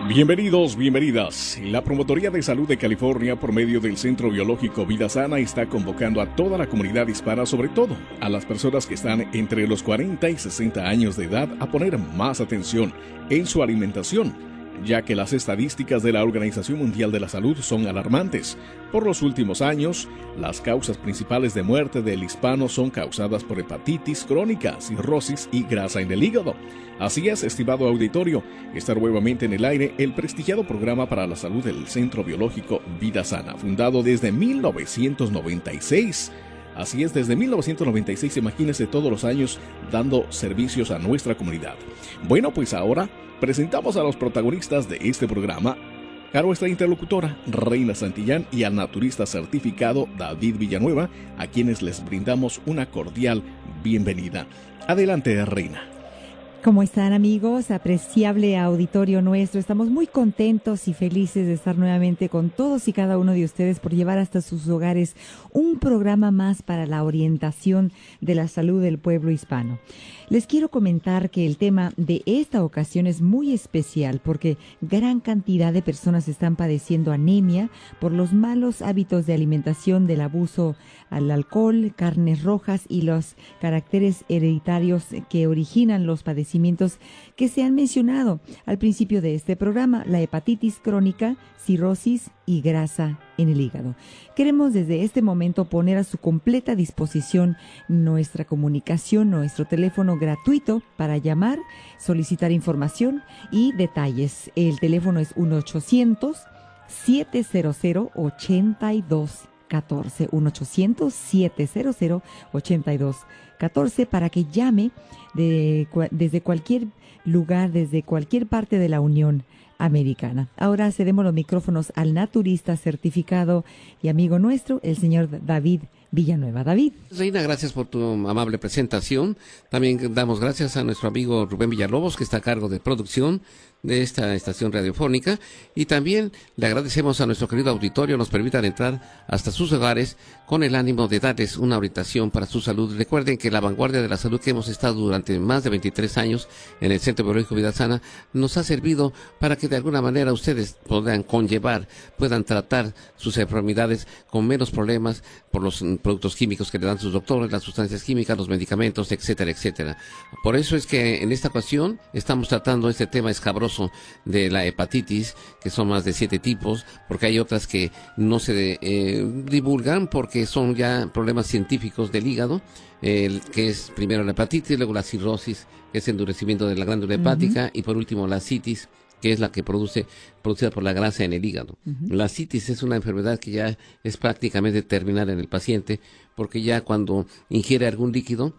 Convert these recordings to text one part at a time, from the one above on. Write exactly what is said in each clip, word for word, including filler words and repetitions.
Bienvenidos, bienvenidas. La Promotoría de Salud de California, por medio del Centro Biológico Vida Sana, está convocando a toda la comunidad hispana, sobre todo a las personas que están entre los cuarenta y sesenta años de edad, a poner más atención en su alimentación, ya que las estadísticas de la Organización Mundial de la Salud son alarmantes. Por los últimos años, las causas principales de muerte del hispano son causadas por hepatitis crónica, cirrosis y grasa en el hígado. Así es, estimado auditorio, está nuevamente en el aire el prestigiado programa para la salud del Centro Biológico Vida Sana, fundado desde mil novecientos noventa y seis. Así es, desde mil novecientos noventa y seis, imagínense todos los años dando servicios a nuestra comunidad. Bueno, pues ahora presentamos a los protagonistas de este programa, a nuestra interlocutora Reina Santillán y al naturista certificado David Villanueva, a quienes les brindamos una cordial bienvenida. Adelante, Reina. ¿Cómo están, amigos? Apreciable auditorio nuestro. Estamos muy contentos y felices de estar nuevamente con todos y cada uno de ustedes por llevar hasta sus hogares un programa más para la orientación de la salud del pueblo hispano. Les quiero comentar que el tema de esta ocasión es muy especial porque gran cantidad de personas están padeciendo anemia por los malos hábitos de alimentación, del abuso al alcohol, carnes rojas y los caracteres hereditarios que originan los padecimientos que se han mencionado al principio de este programa: la hepatitis crónica, cirrosis y grasa en el hígado. Queremos desde este momento poner a su completa disposición nuestra comunicación, nuestro teléfono gratuito para llamar, solicitar información y detalles. El teléfono es uno ochocientos, siete cero cero, ocho dos uno cuatro, uno ochocientos, siete cero cero, ocho dos uno cuatro, para que llame de, desde cualquier lugar, desde cualquier parte de la Unión Americana. Ahora cedemos los micrófonos al naturista certificado y amigo nuestro, el señor David Villanueva. David. Reina, gracias por tu amable presentación. También damos gracias a nuestro amigo Rubén Villalobos, que está a cargo de producción de esta estación radiofónica, y también le agradecemos a nuestro querido auditorio nos permitan entrar hasta sus hogares con el ánimo de darles una orientación para su salud. Recuerden que la vanguardia de la salud que hemos estado durante más de veintitrés años en el Centro Biológico Vida Sana nos ha servido para que de alguna manera ustedes puedan conllevar, puedan tratar sus enfermedades con menos problemas por los productos químicos que le dan sus doctores, las sustancias químicas, los medicamentos, etcétera, etcétera. Por eso es que en esta ocasión estamos tratando este tema escabroso de la hepatitis, que son más de siete tipos, porque hay otras que no se eh, divulgan porque son ya problemas científicos del hígado, el que es primero la hepatitis, luego la cirrosis, que es endurecimiento de la glándula hepática, uh-huh. y por último la citis, que es la que produce, producida por la grasa en el hígado. Uh-huh. La citis es una enfermedad que ya es prácticamente terminal en el paciente, porque ya cuando ingiere algún líquido,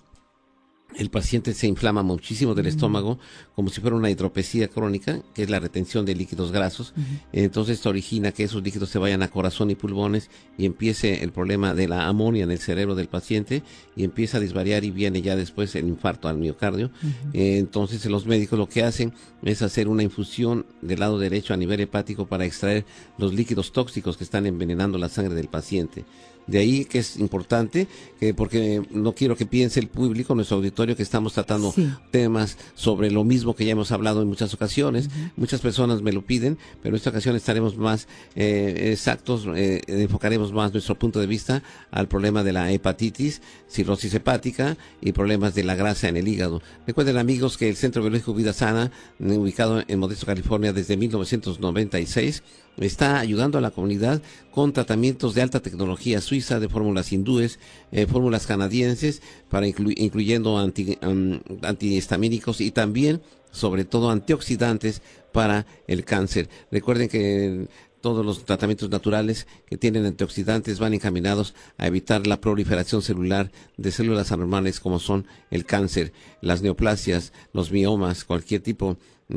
el paciente se inflama muchísimo del uh-huh. estómago, como si fuera una hidropesía crónica, que es la retención de líquidos grasos. Uh-huh. Entonces esto origina que esos líquidos se vayan a corazón y pulmones y empiece el problema de la amonía en el cerebro del paciente y empieza a disvariar y viene ya después el infarto al miocardio. Uh-huh. Eh, entonces los médicos lo que hacen es hacer una infusión del lado derecho a nivel hepático para extraer los líquidos tóxicos que están envenenando la sangre del paciente. De ahí que es importante, que porque no quiero que piense el público, nuestro auditorio, que estamos tratando sí. temas sobre lo mismo que ya hemos hablado en muchas ocasiones. Uh-huh. Muchas personas me lo piden, pero en esta ocasión estaremos más eh, exactos, eh, enfocaremos más nuestro punto de vista al problema de la hepatitis, cirrosis hepática y problemas de la grasa en el hígado. Recuerden, amigos, que el Centro Biológico Vida Sana, ubicado en Modesto, California, desde mil novecientos noventa y seis, está ayudando a la comunidad con tratamientos de alta tecnología suiza, de fórmulas hindúes, eh, fórmulas canadienses, para inclu- incluyendo anti, um, antihistamínicos y también, sobre todo, antioxidantes para el cáncer. Recuerden que todos los tratamientos naturales que tienen antioxidantes van encaminados a evitar la proliferación celular de células anormales como son el cáncer, las neoplasias, los miomas, cualquier tipo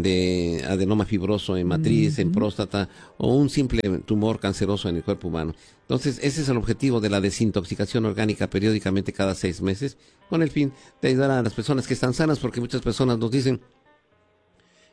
de adenoma fibroso en matriz, uh-huh. en próstata o un simple tumor canceroso en el cuerpo humano. Entonces, ese es el objetivo de la desintoxicación orgánica periódicamente cada seis meses, con el fin de ayudar a las personas que están sanas, porque muchas personas nos dicen: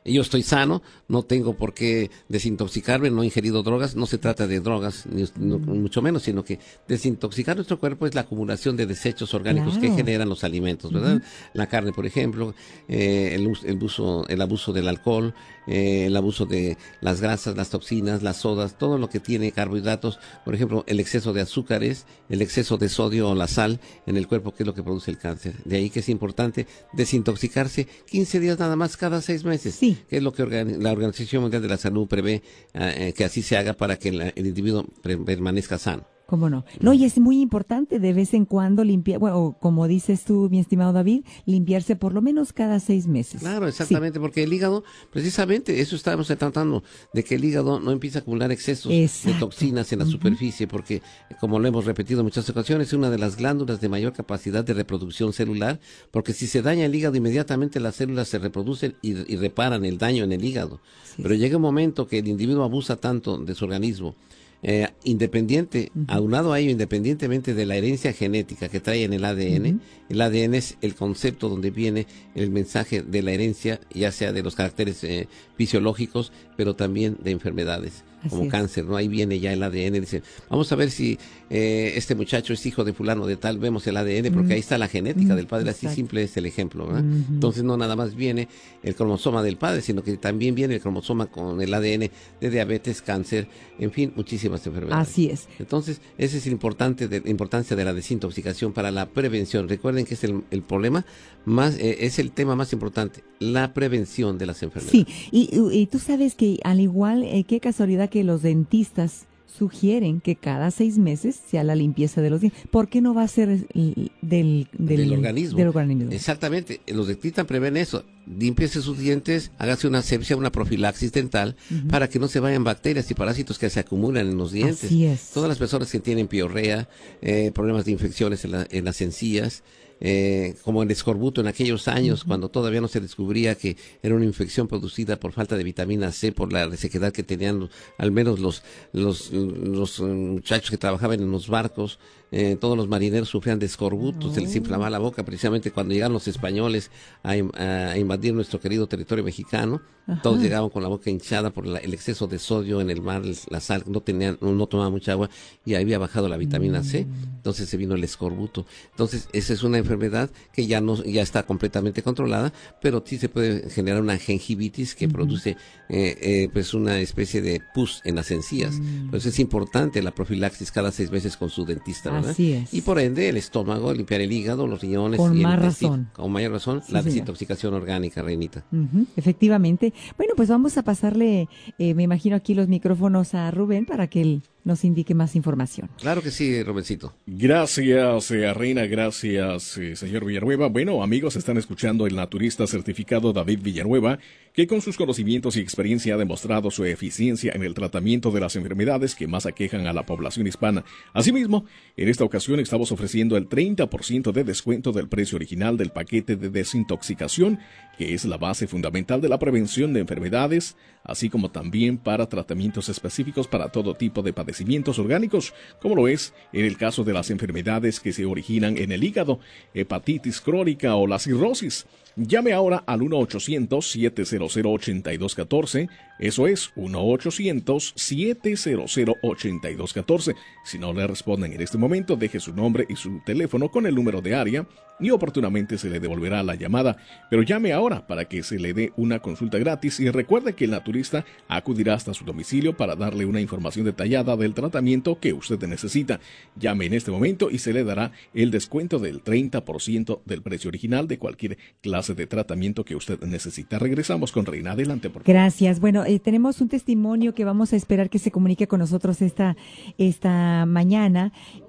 yo estoy sano, no tengo por qué desintoxicarme, no he ingerido drogas, no se trata de drogas, ni, no, mucho menos, sino que desintoxicar nuestro cuerpo es la acumulación de desechos orgánicos Claro. que generan los alimentos, ¿verdad? Uh-huh. La carne, por ejemplo, eh, el, el, uso, el abuso del alcohol, eh, el abuso de las grasas, las toxinas, las sodas, todo lo que tiene carbohidratos, por ejemplo, el exceso de azúcares, el exceso de sodio o la sal en el cuerpo, que es lo que produce el cáncer. De ahí que es importante desintoxicarse quince días nada más cada seis meses. Sí. Que es lo que organi- la Organización Mundial de la Salud prevé eh, que así se haga para que la, el individuo pre- permanezca sano. ¿Cómo no? No, y es muy importante de vez en cuando limpiar, bueno, como dices tú, mi estimado David, limpiarse por lo menos cada seis meses. Claro, exactamente, sí. Porque el hígado, precisamente, eso estábamos tratando, de que el hígado no empiece a acumular excesos Exacto. de toxinas en la uh-huh. superficie, porque, como lo hemos repetido en muchas ocasiones, es una de las glándulas de mayor capacidad de reproducción celular, porque si se daña el hígado, inmediatamente las células se reproducen y, y reparan el daño en el hígado. Sí, Pero sí. llega un momento que el individuo abusa tanto de su organismo, Eh, independiente, uh-huh. aunado a ello, independientemente de la herencia genética que trae en el A D N, uh-huh. el A D N es el concepto donde viene el mensaje de la herencia, ya sea de los caracteres eh, fisiológicos, pero también de enfermedades, Así como es. cáncer, ¿no? Ahí viene ya el A D N, dice, vamos a ver si eh, este muchacho es hijo de fulano de tal, vemos el A D N, porque uh-huh. ahí está la genética uh-huh. del padre, así Exacto. simple es el ejemplo, ¿verdad? Uh-huh. Entonces no nada más viene el cromosoma del padre, sino que también viene el cromosoma con el A D N de diabetes, cáncer, en fin, muchísimas enfermedades. Así es. Entonces, esa es la importante de, importancia de la desintoxicación para la prevención. Recuerden que es el, el problema más, eh, es el tema más importante, la prevención de las enfermedades. Sí, y, y, y tú sabes que al igual, eh, qué casualidad que los dentistas sugieren que cada seis meses sea la limpieza de los dientes. ¿Por qué no va a ser del, del, del, organismo? del organismo? Exactamente. Los dentistas prevén eso. Límpiese sus dientes, hágase una asepsia, una profilaxis dental, uh-huh. para que no se vayan bacterias y parásitos que se acumulan en los dientes. Así es. Todas las personas que tienen piorrea, eh, problemas de infecciones en, la, en las encías, Eh, como el escorbuto en aquellos años, uh-huh. cuando todavía no se descubría que era una infección producida por falta de vitamina C, por la resequedad que tenían los, al menos los, los, los muchachos que trabajaban en los barcos, eh, todos los marineros sufrían de escorbuto, oh. se les inflamaba la boca, precisamente cuando llegaron los españoles a, a invadir nuestro querido territorio mexicano. Ajá. Todos llegaban con la boca hinchada por la, el exceso de sodio en el mar, la sal, no tenían, no, no tomaban mucha agua y había bajado la vitamina mm. C, entonces se vino el escorbuto. Entonces, esa es una enfermedad que ya no, ya está completamente controlada, pero sí se puede generar una gingivitis que uh-huh. produce eh, eh, pues una especie de pus en las encías. Mm. Por eso es importante la profilaxis cada seis meses con su dentista, ¿verdad? Así es. Y por ende, el estómago, limpiar el hígado, los riñones. Con y más el razón. Con mayor razón, sí, la señor. desintoxicación orgánica, Reinita. Uh-huh. Efectivamente. Bueno, pues vamos a pasarle, eh, me imagino aquí los micrófonos a Rubén para que él nos indique más información. Claro que sí, Rubencito. Gracias, eh, Reina, gracias, eh, señor Villanueva. Bueno, amigos, están escuchando el naturista certificado David Villanueva, que con sus conocimientos y experiencia ha demostrado su eficiencia en el tratamiento de las enfermedades que más aquejan a la población hispana. Asimismo, en esta ocasión estamos ofreciendo el treinta por ciento de descuento del precio original del paquete de desintoxicación, que es la base fundamental de la prevención de enfermedades, así como también para tratamientos específicos para todo tipo de padecimientos orgánicos, como lo es en el caso de las enfermedades que se originan en el hígado, hepatitis crónica o la cirrosis. Llame ahora al uno ochocientos, siete cero cero, ocho dos uno cuatro, eso es uno ochocientos, siete cero cero, ocho dos uno cuatro. Si no le responden en este momento, deje su nombre y su teléfono con el número de área y oportunamente se le devolverá la llamada. Pero llame ahora para que se le dé una consulta gratis y recuerde que el naturista acudirá hasta su domicilio para darle una información detallada del tratamiento que usted necesita. Llame en este momento y se le dará el descuento del treinta por ciento del precio original de cualquier clase de tratamiento que usted necesita. Regresamos con Reina. Adelante, por favor. Gracias. Bueno, eh, tenemos un testimonio que vamos a esperar que se comunique con nosotros esta, esta mañana.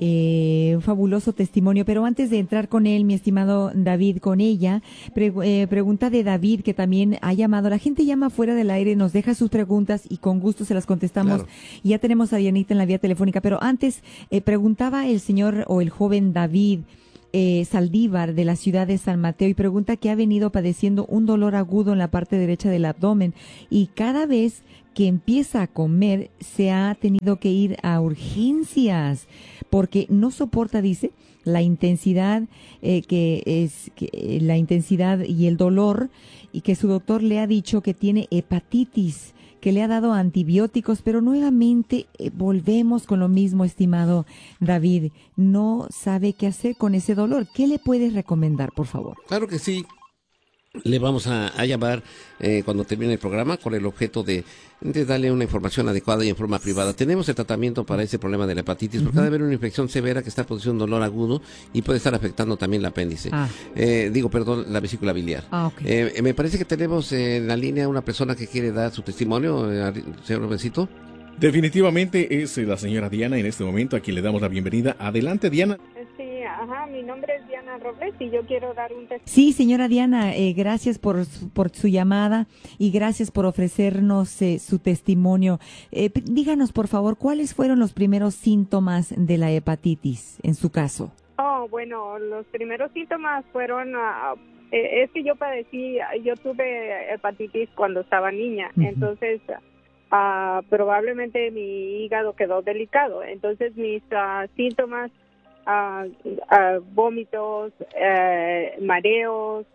Eh, un fabuloso testimonio. Pero antes de entrar con él, mi estimado David, con ella, pre, eh, pregunta de David, que también ha llamado. La gente llama fuera del aire, nos deja sus preguntas y con gusto se las contestamos. Claro. Y ya tenemos a Dianita en la vía telefónica. Pero antes, eh, preguntaba el señor o el joven David Eh, Saldívar de la ciudad de San Mateo y pregunta que ha venido padeciendo un dolor agudo en la parte derecha del abdomen y cada vez que empieza a comer se ha tenido que ir a urgencias porque no soporta, dice, la intensidad eh, que es que, eh, la intensidad y el dolor, y que su doctor le ha dicho que tiene hepatitis, que le ha dado antibióticos, pero nuevamente eh, volvemos con lo mismo, estimado David. No sabe qué hacer con ese dolor. ¿Qué le puedes recomendar, por favor? Claro que sí. Le vamos a, a llamar eh, cuando termine el programa con el objeto de, de darle una información adecuada y en forma privada. Tenemos el tratamiento para ese problema de la hepatitis, uh-huh. porque ha de haber una infección severa que está produciendo un dolor agudo y puede estar afectando también el apéndice. Ah. Eh, digo, perdón, la vesícula biliar. Ah, okay. eh, me parece que tenemos en la línea una persona que quiere dar su testimonio, eh, señor Rubensito. Definitivamente es la señora Diana en este momento, a quien le damos la bienvenida. Adelante, Diana. Sí, ajá, mi nombre es Diana Robles y yo quiero dar un testimonio. Sí, señora Diana, eh, gracias por, por su llamada y gracias por ofrecernos eh, su testimonio. Eh, díganos, por favor, ¿cuáles fueron los primeros síntomas de la hepatitis en su caso? Oh, bueno, los primeros síntomas fueron... Uh, eh, es que yo padecí, yo tuve hepatitis cuando estaba niña, uh-huh. entonces... Uh, probablemente mi hígado quedó delicado, entonces mis uh, síntomas, uh, uh, vómitos, uh, mareos,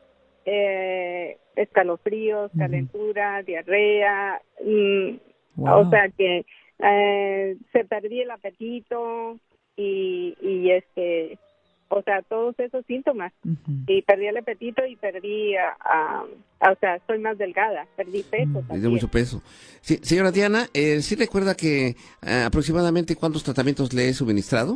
uh, escalofríos, uh-huh. calentura, diarrea, um, wow. o sea que uh, se perdí el apetito y, y este... O sea, todos esos síntomas. Uh-huh. Y perdí el apetito y perdí, uh, uh, o sea, soy más delgada, perdí peso uh-huh. también. Perdí mucho peso. Sí, señora Diana, eh, ¿sí recuerda que uh, aproximadamente cuántos tratamientos le he suministrado?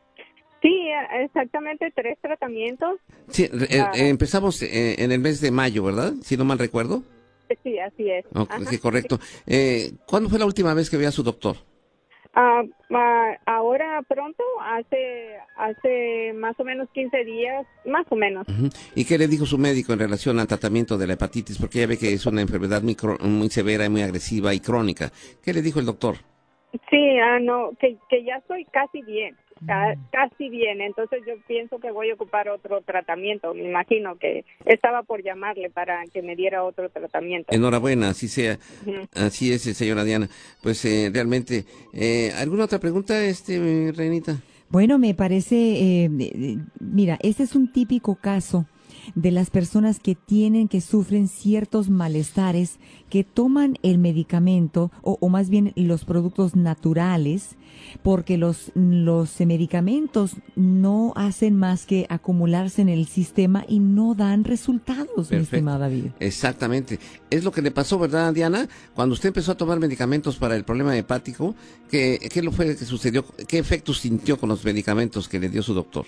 Sí, exactamente tres tratamientos. Sí, uh, eh, empezamos eh, en el mes de mayo, ¿verdad? Si no mal recuerdo. Sí, así es. Okay, sí, correcto. Eh, ¿Cuándo fue la última vez que vio a su doctor? Uh, uh, ahora pronto, hace hace más o menos quince días, más o menos. Uh-huh. ¿Y qué le dijo su médico en relación al tratamiento de la hepatitis? Porque ya ve que es una enfermedad muy, muy severa y muy agresiva y crónica. ¿Qué le dijo el doctor? Sí, ah, no, que, que ya estoy casi bien, ca- casi bien, entonces yo pienso que voy a ocupar otro tratamiento, me imagino que estaba por llamarle para que me diera otro tratamiento. Enhorabuena, así sea, uh-huh. así es, señora Diana. Pues eh, realmente, eh, ¿alguna otra pregunta, este, Reinita? Bueno, me parece, eh, mira, este es un típico caso de las personas que tienen, que sufren ciertos malestares, que toman el medicamento o, o más bien los productos naturales, porque los, los medicamentos no hacen más que acumularse en el sistema y no dan resultados, Perfecto. Mi estimado David. Exactamente. Es lo que le pasó, ¿verdad, Diana? Cuando usted empezó a tomar medicamentos para el problema hepático, ¿qué, qué lo fue que sucedió? ¿Qué efectos sintió con los medicamentos que le dio su doctor?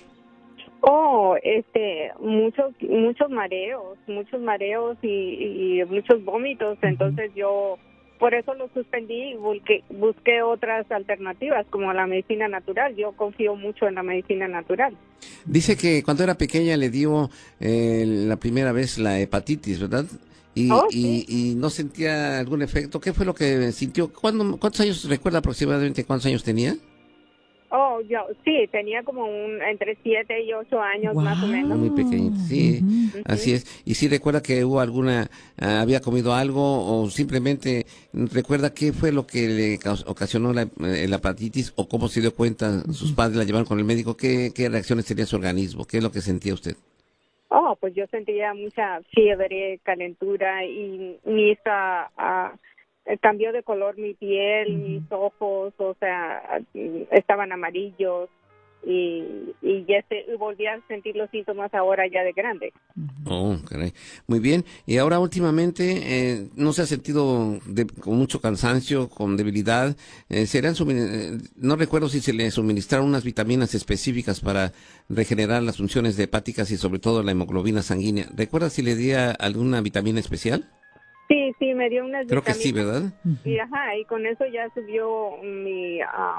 Oh, este, muchos, muchos mareos, muchos mareos y, y muchos vómitos. Uh-huh. Entonces yo, por eso lo suspendí y busqué, busqué otras alternativas como la medicina natural. Yo confío mucho en la medicina natural. Dice que cuando era pequeña le dio eh, la primera vez la hepatitis, ¿verdad? Y, oh, sí. y, y no sentía algún efecto. ¿Qué fue lo que sintió? ¿Cuándo, ¿Cuántos años recuerda aproximadamente cuántos años tenía? Oh, yo sí, tenía como un entre siete y ocho años wow. más o menos. Muy pequeñito, sí, uh-huh. así es. ¿Y si recuerda que hubo alguna, uh, había comido algo o simplemente recuerda qué fue lo que le ocasionó la, la hepatitis o cómo se dio cuenta, uh-huh. sus padres la llevaron con el médico, qué, qué reacciones tenía su organismo, qué es lo que sentía usted? Oh, pues yo sentía mucha fiebre, calentura y mis... Uh, uh, cambió de color mi piel, uh-huh. mis ojos, o sea, estaban amarillos y, y ya se, volví a sentir los síntomas ahora ya de grande. Oh, caray. Muy bien. Y ahora últimamente, eh, ¿no se ha sentido de, con mucho cansancio, con debilidad? Eh, ¿serán sumin- no recuerdo si se le suministraron unas vitaminas específicas para regenerar las funciones hepáticas y sobre todo la hemoglobina sanguínea. ¿Recuerda si le di alguna vitamina especial? Sí, sí, me dio unas Creo vitaminas. que sí, ¿verdad? Y ajá, y con eso ya subió mi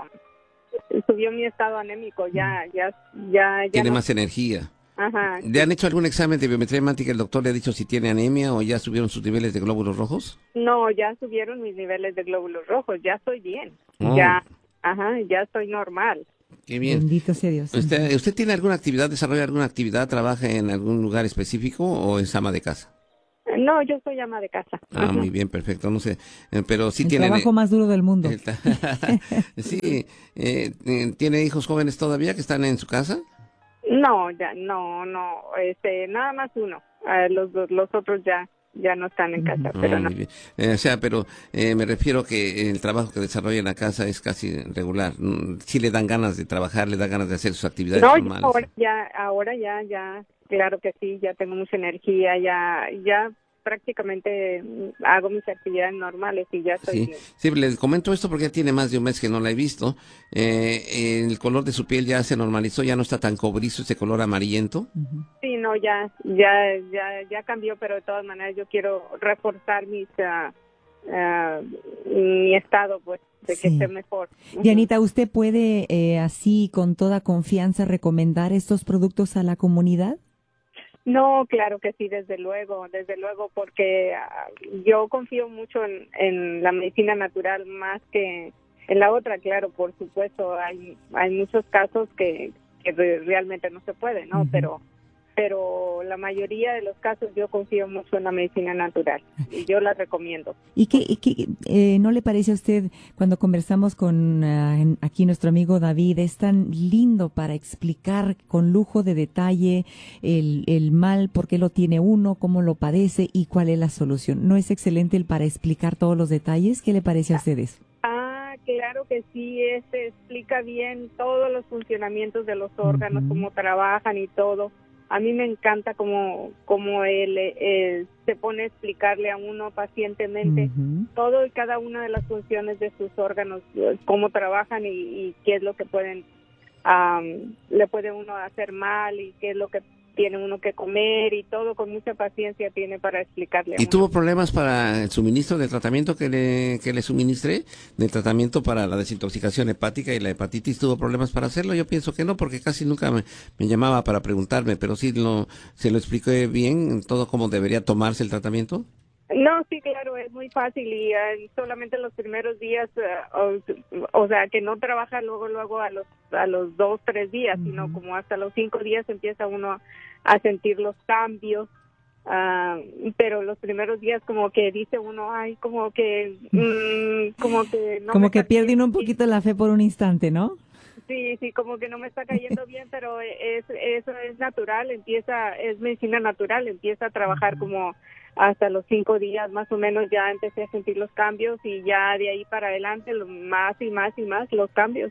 um, subió mi estado anémico, ya ya ya ya tiene no... más energía. Ajá. ¿Le han hecho algún examen de biometría hemática? ¿El doctor le ha dicho si tiene anemia o ya subieron sus niveles de glóbulos rojos? No, ya subieron mis niveles de glóbulos rojos, ya estoy bien. Oh. Ya, ajá, ya estoy normal. Qué bien. Bendito sea Dios. ¿Usted, ¿Usted tiene alguna actividad, desarrolla alguna actividad, trabaja en algún lugar específico o es ama de casa? No, yo soy ama de casa. Ah, Ajá. Muy bien, perfecto. No sé, eh, pero sí el tiene... El trabajo más duro del mundo. El sí, eh, ¿tiene hijos jóvenes todavía que están en su casa? No, ya, no, no, este, nada más uno. Uh, los, los, los otros ya, ya no están en casa, Oh, pero no. muy bien. Eh, o sea, pero eh, me refiero que el trabajo que desarrolla en la casa es casi regular. Mm, sí le dan ganas de trabajar, le dan ganas de hacer sus actividades No, normales. ahora ya, ahora ya, ya, claro que sí, ya tengo mucha energía, ya, ya prácticamente hago mis actividades normales y ya estoy Sí, bien. sí, le comento esto porque ya tiene más de un mes que no la he visto. Eh, el color de su piel ya se normalizó, ya no está tan cobrizo, ese color amarillento. Sí, no, ya, ya, ya, ya cambió, pero de todas maneras yo quiero reforzar mis, uh, uh, mi estado, pues, de Sí. que esté mejor. Dianita, ¿usted puede eh, así con toda confianza recomendar estos productos a la comunidad? No, claro que sí, desde luego, desde luego, porque uh, yo confío mucho en, en la medicina natural más que en la otra, claro, por supuesto, hay hay muchos casos que, que realmente no se puede, ¿no? Uh-huh. Pero pero la mayoría de los casos yo confío mucho en la medicina natural y yo la recomiendo. ¿Y qué, y qué eh, no le parece a usted cuando conversamos con uh, aquí nuestro amigo David, es tan lindo para explicar con lujo de detalle el, el mal, por qué lo tiene uno, cómo lo padece y cuál es la solución? ¿No es excelente el para explicar todos los detalles? ¿Qué le parece a ustedes? Ah, claro que sí, este explica bien todos los funcionamientos de los órganos, uh-huh. cómo trabajan y todo. A mí me encanta cómo, cómo él, él se pone a explicarle a uno pacientemente uh-huh. todo y cada una de las funciones de sus órganos, cómo trabajan y, y qué es lo que pueden, um, le puede uno hacer mal y qué es lo que tiene uno que comer y todo con mucha paciencia tiene para explicarle a ¿Y uno. tuvo problemas para el suministro del tratamiento que le, que le suministré? ¿Del tratamiento para la desintoxicación hepática y la hepatitis? ¿Tuvo problemas para hacerlo? Yo pienso que no, porque casi nunca me, me llamaba para preguntarme, pero sí lo, se lo expliqué bien, todo cómo debería tomarse el tratamiento. No, sí, claro, es muy fácil y uh, solamente los primeros días, uh, o, o sea, que no trabaja luego, luego a los a los dos, tres días, uh-huh. sino como hasta los cinco días empieza uno a sentir los cambios, uh, pero los primeros días como que dice uno, ay, como que, mm, como que no como me que está pierde uno un poquito la fe por un instante, ¿no? Sí, sí, como que no me está cayendo bien, pero es, eso es natural, empieza, es medicina natural, empieza a trabajar como hasta los cinco días más o menos, ya empecé a sentir los cambios y ya de ahí para adelante más y más y más los cambios.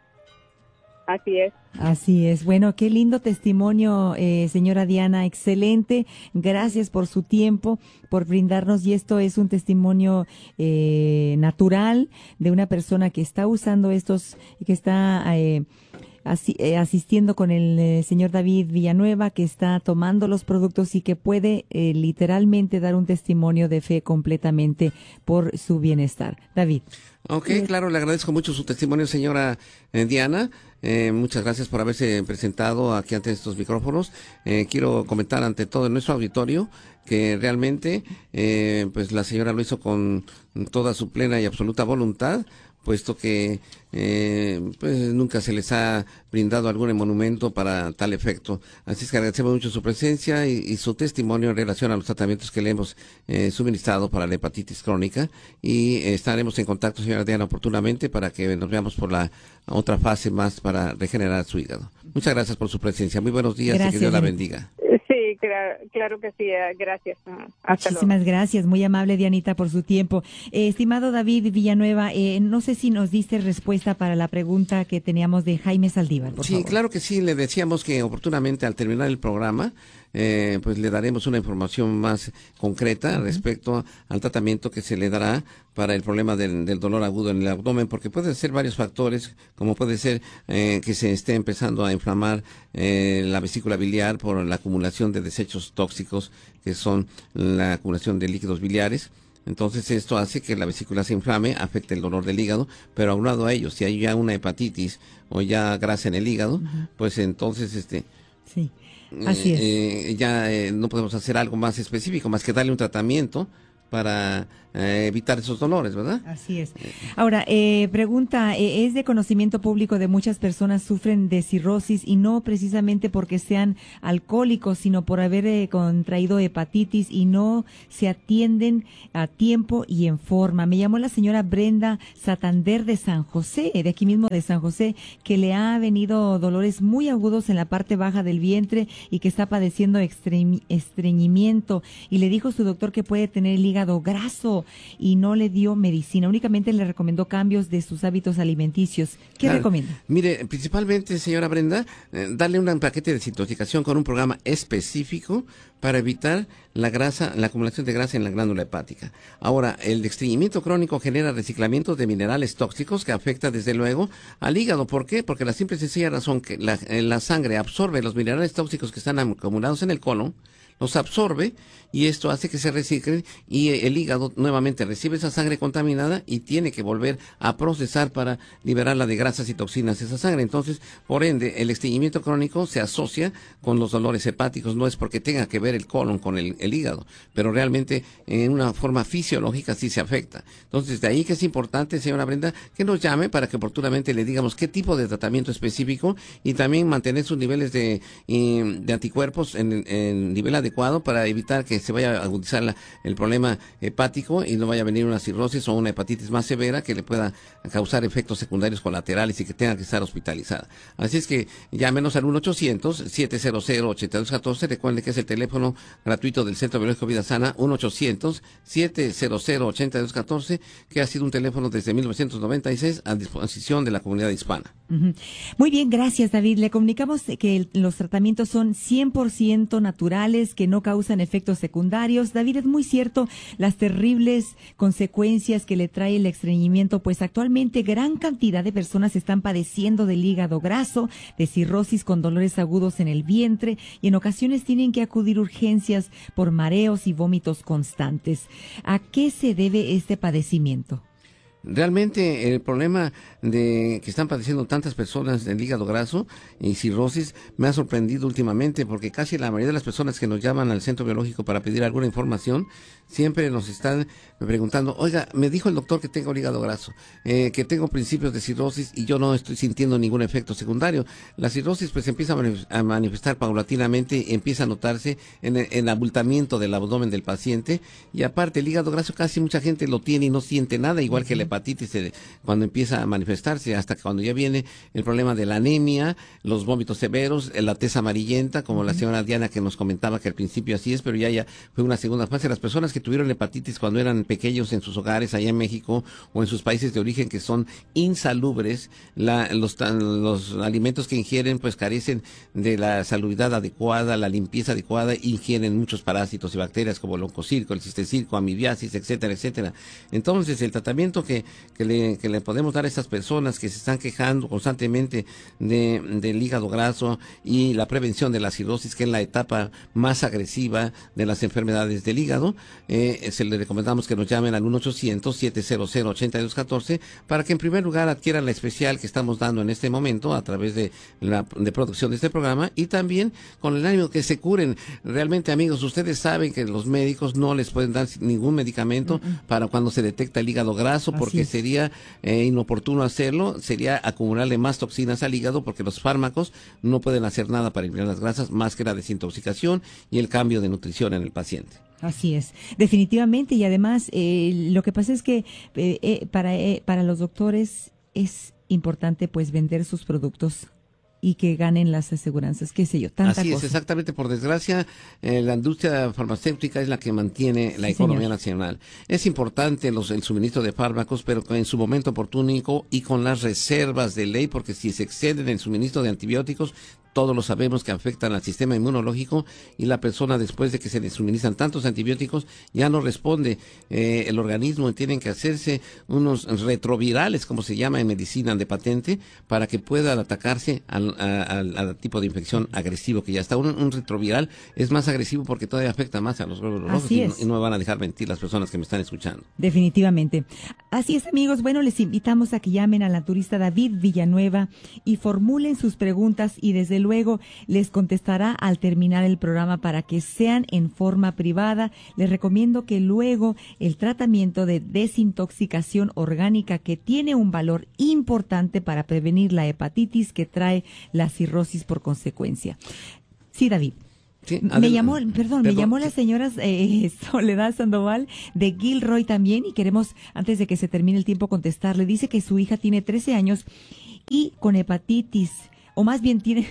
Así es. Así es. Bueno, qué lindo testimonio, eh, señora Diana. Excelente. Gracias por su tiempo, por brindarnos. Y esto es un testimonio eh, natural de una persona que está usando estos, que está eh, asi, eh, asistiendo con el eh, señor David Villanueva, que está tomando los productos y que puede eh, literalmente dar un testimonio de fe completamente por su bienestar. David. Ok, claro, le agradezco mucho su testimonio, señora eh, Diana. Eh, muchas gracias por haberse presentado aquí ante estos micrófonos. Eh, quiero comentar ante todo nuestro auditorio que realmente eh, pues la señora lo hizo con toda su plena y absoluta voluntad, puesto que eh, pues nunca se les ha brindado algún monumento para tal efecto. Así es que agradecemos mucho su presencia y, y su testimonio en relación a los tratamientos que le hemos eh, suministrado para la hepatitis crónica, y eh, estaremos en contacto, señora Diana, oportunamente para que nos veamos por la otra fase más para regenerar su hígado. Muchas gracias por su presencia. Muy buenos días. Gracias, y que Dios la Diana. bendiga. Sí, claro, claro que sí, gracias. Hasta Muchísimas luego. gracias, muy amable Dianita por su tiempo. Eh, estimado David Villanueva, eh, no sé si nos diste respuesta para la pregunta que teníamos de Jaime Saldívar, por Sí, favor. claro que sí, le decíamos que oportunamente al terminar el programa, eh, pues le daremos una información más concreta uh-huh. respecto al tratamiento que se le dará para el problema del, del dolor agudo en el abdomen, porque puede ser varios factores, como puede ser eh, que se esté empezando a inflamar eh, la vesícula biliar por la acumulación de desechos tóxicos, que son la acumulación de líquidos biliares. Entonces esto hace que la vesícula se inflame, afecte el dolor del hígado, pero aunado a ello, si hay ya una hepatitis o ya grasa en el hígado, uh-huh. pues entonces este sí, así eh, es. Eh, ya eh, no podemos hacer algo más específico, más que darle un tratamiento para eh, evitar esos dolores, ¿verdad? Así es. Ahora, eh, pregunta, eh, ¿es de conocimiento público de muchas personas sufren de cirrosis y no precisamente porque sean alcohólicos, sino por haber eh, contraído hepatitis y no se atienden a tiempo y en forma? Me llamó la señora Brenda Santander de San José, de aquí mismo de San José, que le ha venido dolores muy agudos en la parte baja del vientre y que está padeciendo estre- estreñimiento, y le dijo su doctor que puede tener el hígado graso y no le dio medicina, únicamente le recomendó cambios de sus hábitos alimenticios. ¿Qué Claro. recomienda? Mire, principalmente, señora Brenda, eh, darle un paquete de desintoxicación con un programa específico para evitar la grasa, la acumulación de grasa en la glándula hepática. Ahora, el estreñimiento crónico genera reciclamiento de minerales tóxicos que afecta desde luego al hígado. ¿Por qué? Porque la simple y sencilla razón que la, eh, la sangre absorbe los minerales tóxicos que están acumulados en el colon, los absorbe, y esto hace que se reciclen, y el hígado nuevamente recibe esa sangre contaminada y tiene que volver a procesar para liberarla de grasas y toxinas esa sangre. Entonces, por ende, el estreñimiento crónico se asocia con los dolores hepáticos. No es porque tenga que ver el colon con el, el hígado, pero realmente en una forma fisiológica sí se afecta. Entonces, de ahí que es importante, señora Brenda, que nos llame para que oportunamente le digamos qué tipo de tratamiento específico, y también mantener sus niveles de, de anticuerpos en, en nivel adecuado para evitar que se vaya a agudizar la, el problema hepático y no vaya a venir una cirrosis o una hepatitis más severa que le pueda causar efectos secundarios colaterales y que tenga que estar hospitalizada. Así es que llámenos al uno ochocientos, siete cero cero, ocho dos uno cuatro. Recuerde que es el teléfono gratuito del Centro Biológico Vida Sana, uno ochocientos, siete cero cero, ocho dos uno cuatro, que ha sido un teléfono desde mil novecientos noventa y seis a disposición de la comunidad hispana. Uh-huh. Muy bien, gracias, David. Le comunicamos que el, los tratamientos son cien por ciento naturales, que no causan efectos secundarios. David, es muy cierto las terribles consecuencias que le trae el estreñimiento, pues actualmente gran cantidad de personas están padeciendo del hígado graso, de cirrosis con dolores agudos en el vientre, y en ocasiones tienen que acudir a urgencias por mareos y vómitos constantes. ¿A qué se debe este padecimiento? Realmente el problema de que están padeciendo tantas personas del hígado graso y cirrosis me ha sorprendido últimamente, porque casi la mayoría de las personas que nos llaman al Centro Biológico para pedir alguna información siempre nos están preguntando: oiga, me dijo el doctor que tengo el hígado graso, eh, que tengo principios de cirrosis y yo no estoy sintiendo ningún efecto secundario. La cirrosis pues empieza a, manif- a manifestar paulatinamente, empieza a notarse en el, en el abultamiento del abdomen del paciente, y aparte el hígado graso casi mucha gente lo tiene y no siente nada, igual que la hepatitis eh, cuando empieza a manifestarse, hasta que cuando ya viene el problema de la anemia, los vómitos severos, la tez amarillenta, como uh-huh. la señora Diana que nos comentaba que al principio así es, pero ya ya fue una segunda fase. Las personas que tuvieron hepatitis cuando eran pequeños en sus hogares allá en México o en sus países de origen, que son insalubres, la, los, los alimentos que ingieren pues carecen de la salubridad adecuada, la limpieza adecuada, ingieren muchos parásitos y bacterias como el oncocirco, el cistecirco, amibiasis, etcétera, etcétera. Entonces el tratamiento que, que, le, que le podemos dar a estas personas que se están quejando constantemente de, del hígado graso, y la prevención de la cirrosis, que es la etapa más agresiva de las enfermedades del hígado, eh, se le recomendamos que nos llamen al uno ochocientos, siete cero cero, ocho dos uno cuatro para que en primer lugar adquieran la especial que estamos dando en este momento a través de la de producción de este programa, y también con el ánimo que se curen. Realmente, amigos, ustedes saben que los médicos no les pueden dar ningún medicamento uh-uh. para cuando se detecta el hígado graso, Así porque es. sería eh, inoportuno hacerlo, sería acumularle más toxinas al hígado, porque los fármacos no pueden hacer nada para eliminar las grasas más que la desintoxicación y el cambio de nutrición en el paciente. Así es, definitivamente, y además eh, lo que pasa es que eh, eh, para eh, para los doctores es importante pues vender sus productos y que ganen las aseguranzas, qué sé yo, tanta Así cosa. es, exactamente. Por desgracia, eh, la industria farmacéutica es la que mantiene la sí, economía señor. nacional. Es importante los, el suministro de fármacos, pero en su momento oportuno y con las reservas de ley, porque si se exceden el suministro de antibióticos, todos lo sabemos que afectan al sistema inmunológico, y la persona, después de que se le suministran tantos antibióticos, ya no responde. Eh, el organismo tiene que hacerse unos retrovirales, como se llama en medicina de patente, para que pueda atacarse al, a, al, al tipo de infección agresivo que ya está. Un, un retroviral es más agresivo porque todavía afecta más a los glóbulos rojos, y no, y no me van a dejar mentir las personas que me están escuchando. Definitivamente. Así es, amigos. Bueno, les invitamos a que llamen al naturista David Villanueva y formulen sus preguntas y desde luego les contestará al terminar el programa para que sean en forma privada. Les recomiendo que luego el tratamiento de desintoxicación orgánica, que tiene un valor importante para prevenir la hepatitis que trae la cirrosis por consecuencia. Sí, David. Sí, me llamó, perdón, perdón, me llamó sí. la señora eh, Soledad Sandoval de Gilroy también y queremos, antes de que se termine el tiempo, contestarle. Dice que su hija tiene trece años y con hepatitis, o más bien tiene,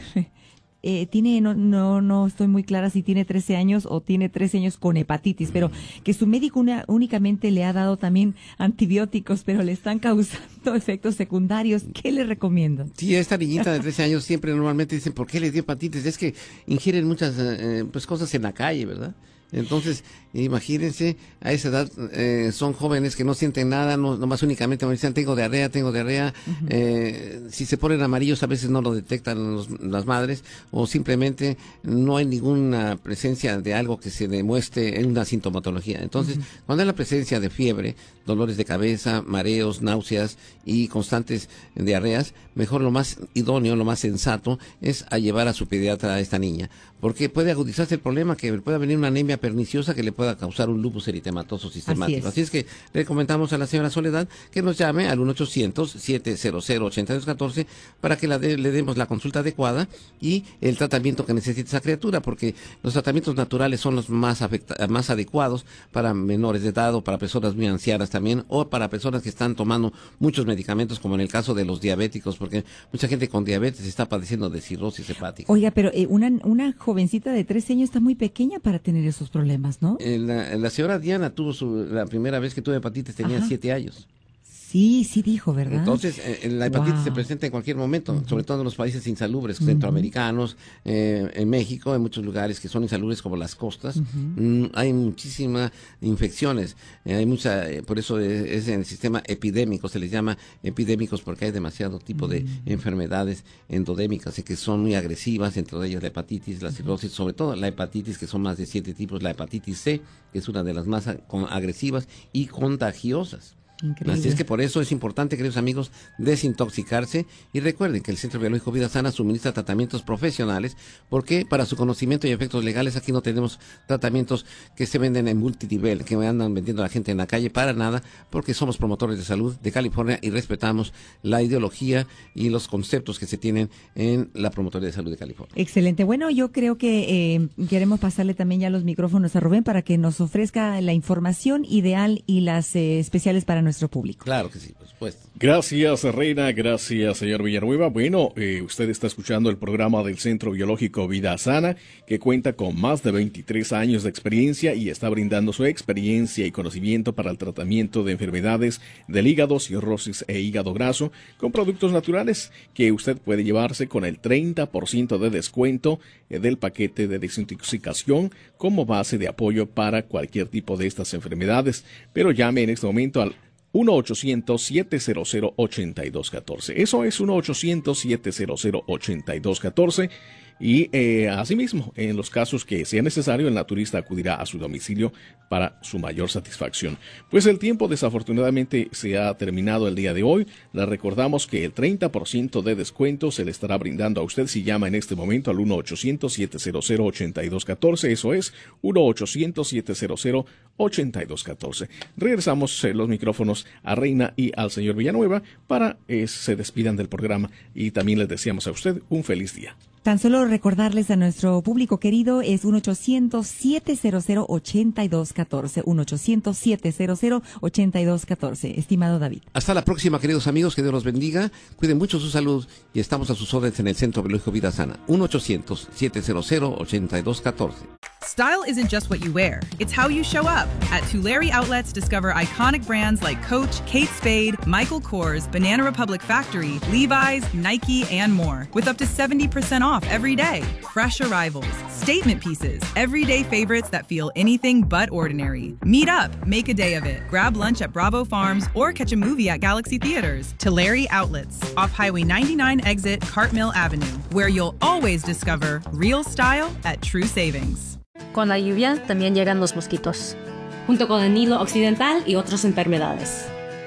eh, tiene no, no, no estoy muy clara si tiene trece años o tiene trece años con hepatitis, pero que su médico una, únicamente le ha dado también antibióticos, pero le están causando efectos secundarios. ¿Qué le recomiendan? Sí, esta niñita de trece años siempre normalmente dicen, ¿por qué le dio hepatitis? Es que ingieren muchas eh, pues cosas en la calle, ¿verdad? Entonces, imagínense, a esa edad eh, son jóvenes que no sienten nada, no, nomás únicamente me dicen, tengo diarrea, tengo diarrea. Uh-huh. eh, si se ponen amarillos a veces no lo detectan los, las madres, o simplemente no hay ninguna presencia de algo que se demuestre en una sintomatología. Entonces, uh-huh. cuando hay la presencia de fiebre, dolores de cabeza, mareos, náuseas y constantes diarreas, mejor lo más idóneo, lo más sensato es a llevar a su pediatra a esta niña, porque puede agudizarse el problema, que pueda venir una anemia perniciosa que le pueda causar un lupus eritematoso sistemático. Así es, Así es que le comentamos a la señora Soledad que nos llame al uno ochocientos, siete cero cero, ocho dos uno cuatro para que la de, le demos la consulta adecuada y el tratamiento que necesita esa criatura, porque los tratamientos naturales son los más, afecta, más adecuados para menores de edad o para personas muy ancianas también, o para personas que están tomando muchos medicamentos, como en el caso de los diabéticos, porque mucha gente con diabetes está padeciendo de cirrosis hepática. Oiga, pero eh, una, una jovencita de trece años está muy pequeña para tener esos problemas, ¿no? Eh, la, la señora Diana tuvo su, la primera vez que tuvo hepatitis tenía Ajá. siete años. Sí, sí dijo, ¿verdad? Entonces, eh, la hepatitis wow. se presenta en cualquier momento, uh-huh. sobre todo en los países insalubres, uh-huh. centroamericanos, eh, en México, en muchos lugares que son insalubres como las costas, uh-huh. mm, hay muchísimas infecciones, eh, hay mucha, eh, por eso es, es en el sistema epidémico, se les llama epidémicos porque hay demasiado tipo uh-huh. de enfermedades endodémicas y que son muy agresivas, entre ellas la hepatitis, la cirrosis, uh-huh. sobre todo la hepatitis, que son más de siete tipos, la hepatitis C, que es una de las más agresivas y contagiosas. Increíble. Así es que por eso es importante, queridos amigos, desintoxicarse y recuerden que el Centro Biológico Vida Sana suministra tratamientos profesionales, porque para su conocimiento y efectos legales aquí no tenemos tratamientos que se venden en multinivel, que andan vendiendo a la gente en la calle, para nada, porque somos promotores de salud de California y respetamos la ideología y los conceptos que se tienen en la Promotoría de Salud de California. Excelente. Bueno, yo creo que eh, queremos pasarle también ya los micrófonos a Rubén para que nos ofrezca la información ideal y las eh, especiales para nuestro nuestro público. Claro que sí, por supuesto. Gracias, Reina. Gracias, señor Villanueva. Bueno, eh, usted está escuchando el programa del Centro Biológico Vida Sana, que cuenta con más de veintitrés años de experiencia y está brindando su experiencia y conocimiento para el tratamiento de enfermedades del hígado, cirrosis e hígado graso, con productos naturales que usted puede llevarse con el treinta por ciento de descuento eh, del paquete de desintoxicación como base de apoyo para cualquier tipo de estas enfermedades. Pero llame en este momento al uno ochocientos, siete cero cero, ocho dos uno cuatro. Eso es uno ochocientos, siete cero cero, ocho dos uno cuatro. Y eh, asimismo, en los casos que sea necesario, el naturista acudirá a su domicilio para su mayor satisfacción. Pues el tiempo desafortunadamente se ha terminado el día de hoy. Le recordamos que el treinta por ciento de descuento se le estará brindando a usted si llama en este momento al uno ochocientos, siete cero cero, ocho dos uno cuatro. Eso es uno ochocientos, siete cero cero, ocho dos uno cuatro. Regresamos eh, los micrófonos a Reina y al señor Villanueva para que eh, se despidan del programa y también les deseamos a usted un feliz día. Tan solo recordarles a nuestro público querido, es uno ochocientos, siete cero cero, ocho dos uno cuatro, uno ochocientos, siete cero cero, ocho dos uno cuatro. Estimado David. Hasta la próxima, queridos amigos, que Dios los bendiga, cuiden mucho su salud y estamos a sus órdenes en el Centro Biológico Vida Sana, uno ochocientos, siete cero cero, ocho dos uno cuatro. Style isn't just what you wear, it's how you show up. At Tulare Outlets, discover iconic brands like Coach, Kate Spade, Michael Kors, Banana Republic Factory, Levi's, Nike, and more. With up to seventy percent off every day. Fresh arrivals, statement pieces, everyday favorites that feel anything but ordinary. Meet up, make a day of it. Grab lunch at Bravo Farms or catch a movie at Galaxy Theaters. Tulare Outlets, off Highway ninety-nine exit Cartmill Avenue, where you'll always discover real style at true savings. Con la lluvia también llegan los mosquitos, junto con el Nilo Occidental y otras enfermedades.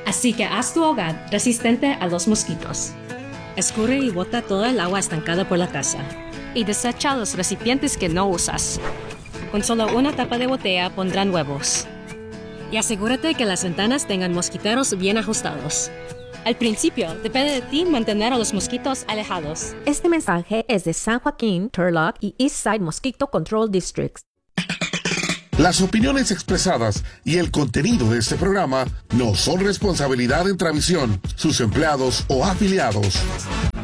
Así que haz tu hogar resistente a los mosquitos. Escurre y bota toda el agua estancada por la casa. Y desecha los recipientes que no usas. Con solo una tapa de botella pondrán huevos. Y asegúrate que las ventanas tengan mosquiteros bien ajustados. Al principio, depende de ti mantener a los mosquitos alejados. Este mensaje es de San Joaquín, Turlock y Eastside Mosquito Control Districts. Las opiniones expresadas y el contenido de este programa no son responsabilidad de Intravisión, sus empleados o afiliados.